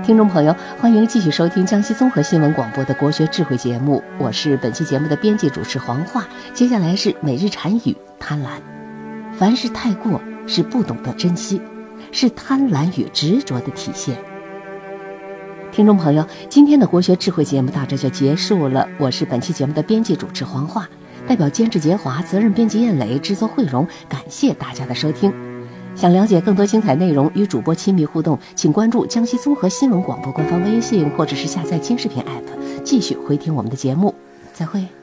听众朋友，欢迎继续收听江西综合新闻广播的国学智慧节目，我是本期节目的编辑主持黄化。接下来是每日禅语贪婪。凡事太过是不懂得珍惜，是贪婪与执着的体现。听众朋友，今天的国学智慧节目到这就结束了，我是本期节目的编辑主持黄化，代表监制杰华、责任编辑燕磊、制作慧荣，感谢大家的收听。想了解更多精彩内容，与主播亲密互动，请关注江西综合新闻广播官方微信，或者是下载京视频 app， 继续回听我们的节目。再会。